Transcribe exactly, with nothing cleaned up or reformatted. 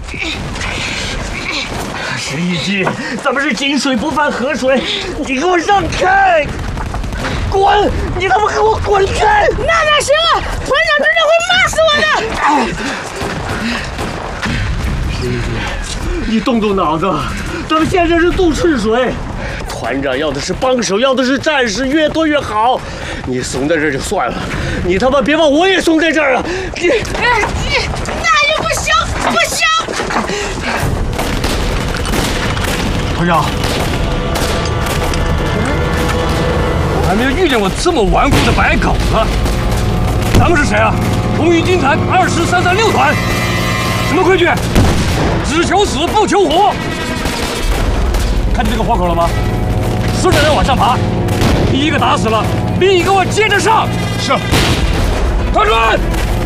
石一基，咱们是井水不犯河水，你给我让开！滚！你他妈给我滚开！ 那哪行啊！团长真的会骂死我的！ 石一基，你动动脑子，咱们现在是渡赤水。 团长要的是帮手，要的是战士，越多越好。你怂在这儿就算了，你他妈别把我也怂在这儿了！你， 哎，你那也不行，不行！ 团长，我还没有遇见过这么顽固的白狗呢。咱们是谁啊？红衣军团二十三三六团，什么规矩？只求死不求活。看见这个活口了吗？ 顺着人往上爬，第一个打死了，另一个我接着上。是，团长。